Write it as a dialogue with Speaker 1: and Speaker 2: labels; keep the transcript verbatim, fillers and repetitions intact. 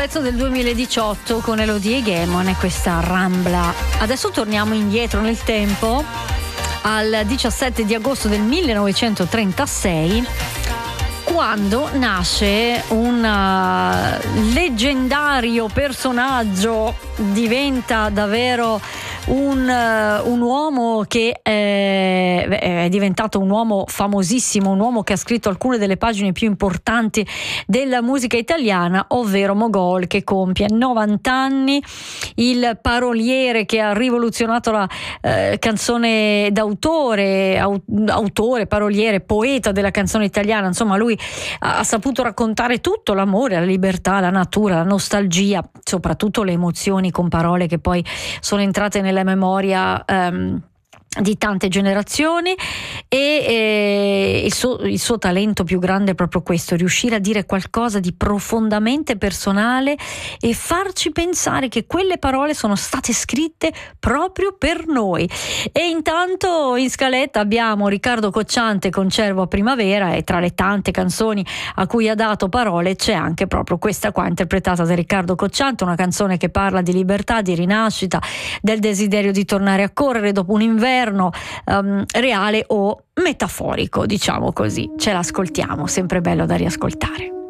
Speaker 1: pezzo del duemiladiciotto con Elodie e Gamon e questa Rambla. Adesso torniamo indietro nel tempo al diciassette di agosto del millenovecentotrentasei, quando nasce un uh, leggendario personaggio, diventa davvero un, uh, un uomo che è, è diventato un uomo famosissimo, un uomo che ha scritto alcune delle pagine più importanti della musica italiana, ovvero Mogol, che compie novanta anni, il paroliere che ha rivoluzionato la uh, canzone d'autore, au- autore, paroliere, poeta della canzone italiana. Insomma, lui ha saputo raccontare tutto: l'amore, la libertà, la natura, la nostalgia, soprattutto le emozioni, con parole che poi sono entrate nella memoria um, di tante generazioni. E eh, il, suo, il suo talento più grande è proprio questo: riuscire a dire qualcosa di profondamente personale e farci pensare che quelle parole sono state scritte proprio per noi. E intanto in scaletta abbiamo Riccardo Cocciante con Cervo a primavera, e tra le tante canzoni a cui ha dato parole c'è anche proprio questa qua, interpretata da Riccardo Cocciante, una canzone che parla di libertà, di rinascita, del desiderio di tornare a correre dopo un inverno Um, reale o metaforico, diciamo così. Ce l'ascoltiamo, sempre bello da riascoltare.